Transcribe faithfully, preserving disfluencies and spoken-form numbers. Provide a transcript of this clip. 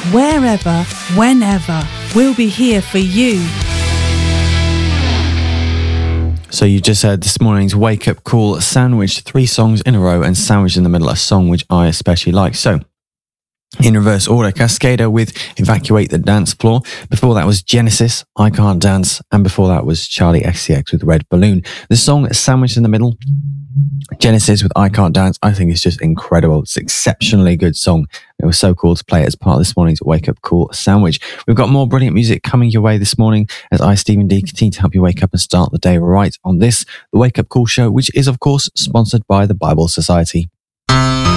wherever, whenever. We'll be here for you. So you just heard this morning's Wake Up Call sandwich, three songs in a row and sandwiched in the middle, a song which I especially like. So in reverse order, Cascada with Evacuate the Dance Floor. Before that was Genesis, I Can't Dance. And before that was Charlie X C X with Red Balloon. The song sandwiched in the middle, Genesis with I Can't Dance, I think it's just incredible. It's an exceptionally good song. It was so cool to play it as part of this morning's Wake Up Call sandwich. We've got more brilliant music coming your way this morning as I, Stephen D, continue to help you wake up and start the day right on this, the Wake Up Call show, which is, of course, sponsored by the Bible Society.